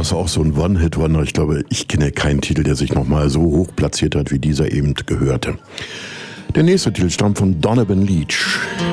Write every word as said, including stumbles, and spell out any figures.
das auch so ein One-Hit-Wonder. Ich glaube, ich kenne keinen Titel, der sich nochmal so hoch platziert hat, wie dieser eben gehörte. Der nächste Titel stammt von Donovan Leitch.